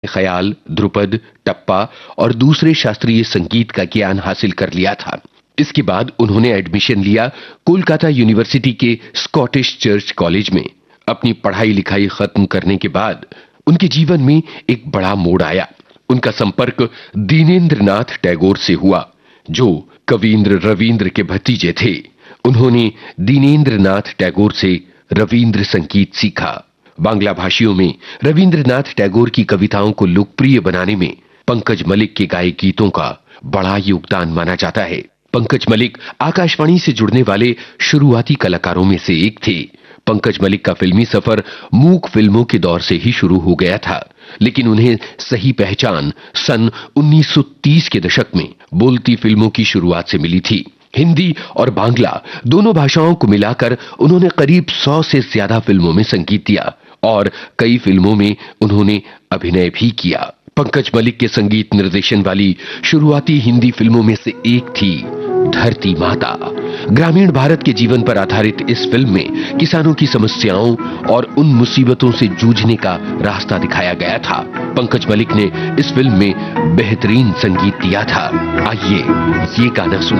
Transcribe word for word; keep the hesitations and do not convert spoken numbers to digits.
ख्याल, ध्रुपद, टप्पा और दूसरे शास्त्रीय संगीत का ज्ञान हासिल कर लिया था। इसके बाद उन्होंने एडमिशन लिया कोलकाता यूनिवर्सिटी के स्कॉटिश चर्च कॉलेज में। अपनी पढ़ाई लिखाई खत्म करने के बाद उनके जीवन में एक बड़ा मोड़ आया। उनका संपर्क दीनेंद्रनाथ टैगोर से हुआ, जो कवींद्र रवींद्र के भतीजे थे। उन्होंने दीनेंद्रनाथ टैगोर से रवींद्र संगीत सीखा। बांग्ला भाषियों में रवींद्रनाथ टैगोर की कविताओं को लोकप्रिय बनाने में पंकज मलिक के गाए गीतों का बड़ा योगदान माना जाता है। पंकज मलिक आकाशवाणी से जुड़ने वाले शुरुआती कलाकारों में से एक थे। पंकज मलिक का फिल्मी सफर मूक फिल्मों के दौर से ही शुरू हो गया था, लेकिन उन्हें सही पहचान सन उन्नीस सौ तीस के दशक में बोलती फिल्मों की शुरुआत से मिली थी। हिंदी और बांग्ला दोनों भाषाओं को मिलाकर उन्होंने करीब सौ से ज्यादा फिल्मों में संगीत दिया और कई फिल्मों में उन्होंने अभिनय भी किया। पंकज मलिक के संगीत निर्देशन वाली शुरुआती हिंदी फिल्मों में से एक थी धरती माता। ग्रामीण भारत के जीवन पर आधारित इस फिल्म में किसानों की समस्याओं और उन मुसीबतों से जूझने का रास्ता दिखाया गया था। पंकज मलिक ने इस फिल्म में बेहतरीन संगीत दिया था। आइए ये गाना सुनिए।